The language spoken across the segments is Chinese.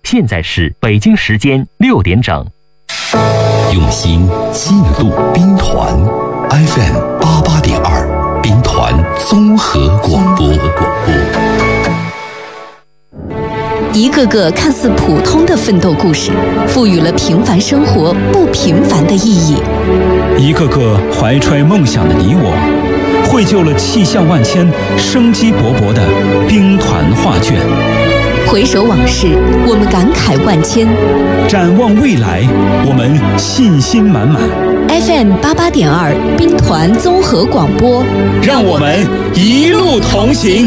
现在是北京时间6点整。 用心记录兵团 FM88.2兵团综合广播。 一个个看似普通的奋斗故事，赋予了平凡生活不平凡的意义。 一个个怀揣梦想的你我，绘就了气象万千、生机勃勃的兵团画卷。 回首往事，我们感慨万千； 展望未来，我们信心满满。 FM88.2兵团综合广播， 让我们一路同行。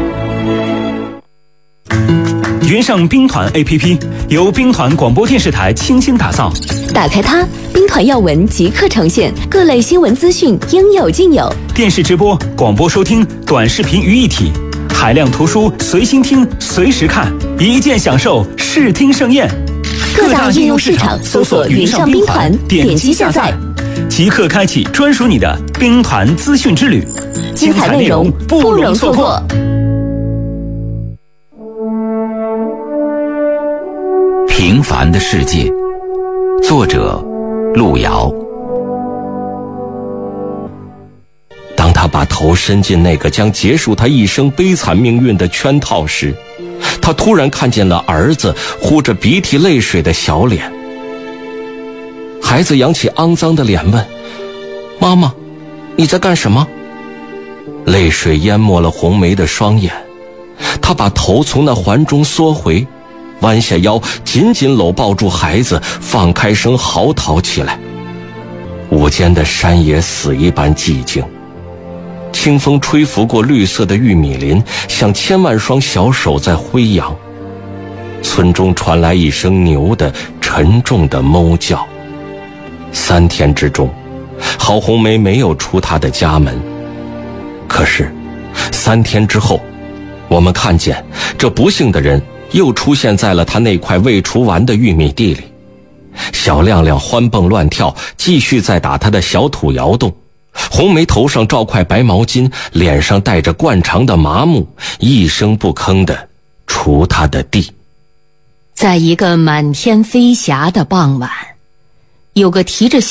云上兵团 APP 由兵团广播电视台倾心打造， 打开它，兵团要闻即刻呈现，各类新闻资讯应有尽有。 电视直播、广播收听、短视频于一体，海量图书随心听、随时看，一键享受视听盛宴。 各大应用市场搜索云上兵团，点击下载， 即刻开启专属你的兵团资讯之旅， 精彩内容不容错过。 平凡的世界，作者路遥。当他把头伸进那个将结束他一生悲惨命运的圈套时，他突然看见了儿子呼着鼻涕泪水的小脸。孩子扬起肮脏的脸问：妈妈，你在干什么？泪水淹没了红梅的双眼，他把头从那环中缩回，弯下腰紧紧搂抱住孩子，放开声嚎啕起来。午间的山野死一般寂静，清风吹拂过绿色的玉米林，像千万双小手在挥扬。村中传来一声牛的沉重的哞叫。3天之中，郝红梅没有出她的家门。可是3天之后，我们看见这不幸的人又出现在了他那块未除完的玉米地里。小亮亮欢蹦乱跳，继续在打他的小土窑洞。红梅头上罩块白毛巾，脸上带着惯常的麻木，一声不吭地锄他的地。 在一个满天飞霞的傍晚，有个提着